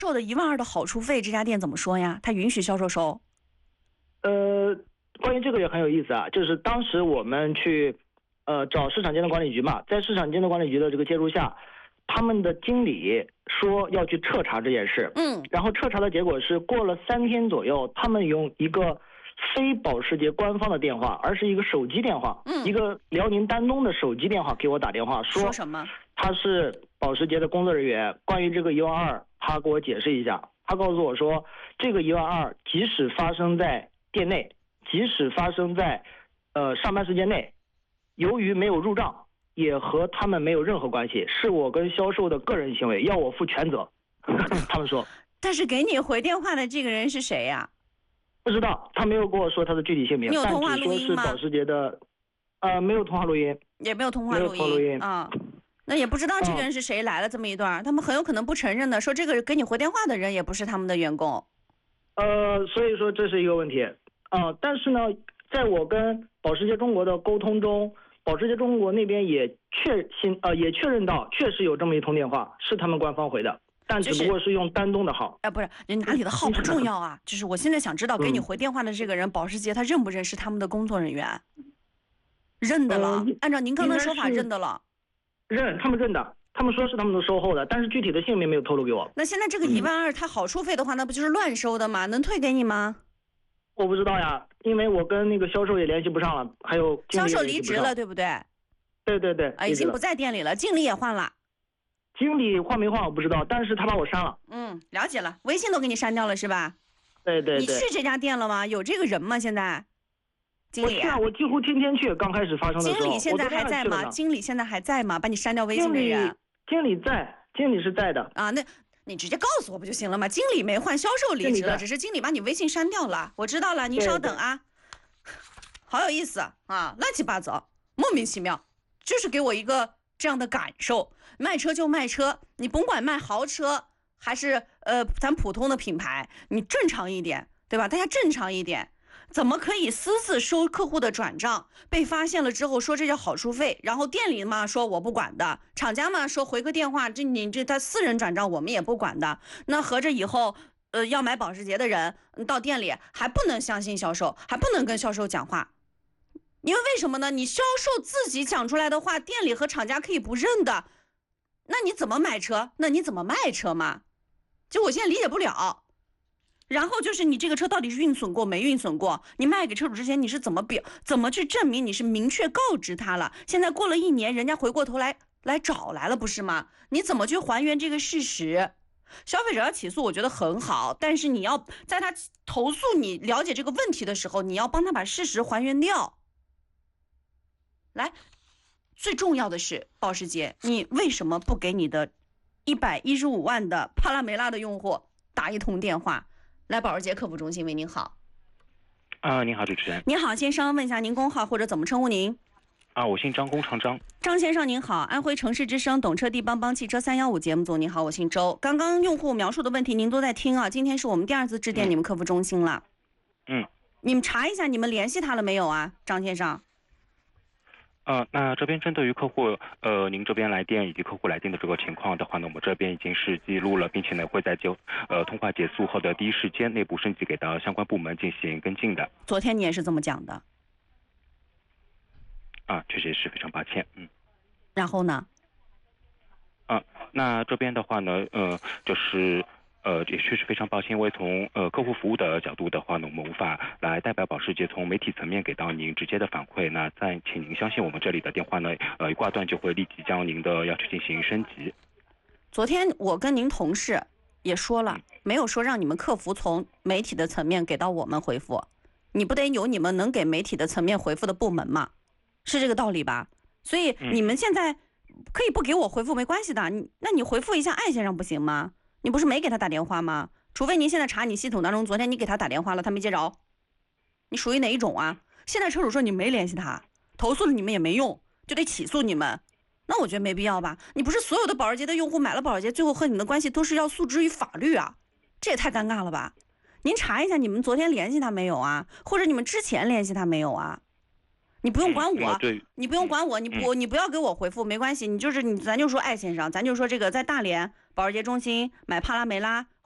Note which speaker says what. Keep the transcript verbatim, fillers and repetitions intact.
Speaker 1: 售的一万二的好处费，这家店怎么说呀？他允许销售收？
Speaker 2: 呃，关于这个也很有意思啊，就是当时我们去呃找市场监督管理局嘛，在市场监督管理局的这个介入下，他们的经理说要去彻查这件事，
Speaker 1: 嗯，
Speaker 2: 然后彻查的结果是过了三天左右，他们用一个非保时捷官方的电话，而是一个手机电话，
Speaker 1: 嗯，
Speaker 2: 一个辽宁丹东的手机电话给我打电话说，
Speaker 1: 说什么？
Speaker 2: 他是保时捷的工作人员，关于这个一万二，他给我解释一下。他告诉我说，这个一万二即使发生在店内，即使发生在呃上班时间内，由于没有入账，也和他们没有任何关系，是我跟销售的个人行为，要我负全责。他们说，
Speaker 1: 但是给你回电话的这个人是谁呀？
Speaker 2: 不知道，他没有跟我说他的具体姓名，
Speaker 1: 你有通话
Speaker 2: 但只说
Speaker 1: 录音吗？
Speaker 2: 是保时捷的，呃，没有通话录音，
Speaker 1: 也没有通话录
Speaker 2: 没有通话录音
Speaker 1: 啊。那也不知道这个人是谁来了这么一段，他们很有可能不承认的，说这个给你回电话的人也不是他们的员工。
Speaker 2: 呃，所以说这是一个问题啊、呃。但是呢，在我跟保时捷中国的沟通中，保时捷中国那边也确信呃也确认到，确实有这么一通电话是他们官方回的，但只不过是用丹东的号。
Speaker 1: 哎、呃，不是，人哪里的号不重要啊，就是我现在想知道，给你回电话的这个人，
Speaker 2: 嗯、
Speaker 1: 保时捷他认不认识他们的工作人员？认的了，
Speaker 2: 呃、
Speaker 1: 按照您刚才说法认的了。
Speaker 2: 认，他们认的，他们说是他们的售后的，但是具体的姓名没有透露给我。
Speaker 1: 那现在这个一万二，他好处费的话，那不就是乱收的吗？能退给你吗？
Speaker 2: 我不知道呀，因为我跟那个销售也联系不上了，还有
Speaker 1: 销售离职了，对不对？
Speaker 2: 对对对，
Speaker 1: 啊，已经不在店里了，经理也换了。
Speaker 2: 经理换没换我不知道，但是他把我删了。
Speaker 1: 嗯，了解了，微信都给你删掉了是吧？
Speaker 2: 对对对。
Speaker 1: 你去这家店了吗？有这个人吗？现在？经理、
Speaker 2: 啊，我去啊，我几乎天天去。刚开始发生的时候，
Speaker 1: 经理现在还在吗？经理现在还在吗？把你删掉微信的人。
Speaker 2: 经理在，经理是在的
Speaker 1: 啊。那你直接告诉我不就行了吗？经理没换，销售离职了，只是经理把你微信删掉了。我知道了，您稍等啊。好有意思啊，乱七八糟，莫名其妙，就是给我一个这样的感受。卖车就卖车，你甭管卖豪车还是呃咱普通的品牌，你正常一点，对吧？大家正常一点。怎么可以私自收客户的转账？被发现了之后说这叫好处费，然后店里嘛说我不管的，厂家嘛说回个电话，这你这他私人转账我们也不管的。那合着以后呃要买保时捷的人到店里还不能相信销售，还不能跟销售讲话，因为为什么呢？你销售自己讲出来的话，店里和厂家可以不认的，那你怎么买车？那你怎么卖车嘛？就我现在理解不了。然后就是你这个车到底是运损过没运损过？你卖给车主之前你是怎么表怎么去证明你是明确告知他了？现在过了一年，人家回过头来来找来了，不是吗？你怎么去还原这个事实？消费者要起诉，我觉得很好，但是你要在他投诉你了解这个问题的时候，你要帮他把事实还原掉。来，最重要的是保时捷，你为什么不给你的一百一十五万的帕拉梅拉的用户打一通电话？来，保时捷客服中心为您好。
Speaker 3: 啊、呃，您好，主持人。
Speaker 1: 您好，先生问一下您工号或者怎么称呼您？
Speaker 3: 啊，我姓张，工长张。
Speaker 1: 张先生您好，安徽城市之声懂车帝帮帮汽车三一五节目组您好，我姓周。刚刚用户描述的问题您都在听啊，今天是我们第二次致电你们客服中心了。
Speaker 3: 嗯。
Speaker 1: 你们查一下，你们联系他了没有啊，张先生？
Speaker 3: 呃，那这边针对于客户，呃，您这边来电以及客户来电的这个情况的话呢，我们这边已经是记录了，并且呢会在就呃通话结束后的第一时间内部升级给到相关部门进行跟进的。
Speaker 1: 昨天你也是这么讲的。
Speaker 3: 啊，确实是非常抱歉，嗯。
Speaker 1: 然后呢？
Speaker 3: 啊，那这边的话呢，呃，就是。呃，也确实非常抱歉，因为从呃客户服务的角度的话呢，我们无法来代表保时捷从媒体层面给到您直接的反馈。那再请您相信我们这里的电话呢，呃一挂断就会立即将您的要求进行升级。
Speaker 1: 昨天我跟您同事也说了，没有说让你们客服从媒体的层面给到我们回复，你不得有你们能给媒体的层面回复的部门吗？是这个道理吧？所以你们现在可以不给我回复没关系的，你那你回复一下艾先生不行吗？你不是没给他打电话吗？除非您现在查你系统当中，昨天你给他打电话了，他没接着，你属于哪一种啊？现在车主说你没联系他，投诉了你们也没用，就得起诉你们，那我觉得没必要吧？你不是所有的保时捷的用户买了保时捷，最后和你的关系都是要诉之于法律啊？这也太尴尬了吧？您查一下，你们昨天联系他没有啊？或者你们之前联系他没有啊？你不用管我，
Speaker 3: 嗯、
Speaker 1: 你不用管我，你不，你不要给我回复，没关系。你就是你，咱就说艾先生，咱就说这个在大连保时捷中心买帕拉梅拉，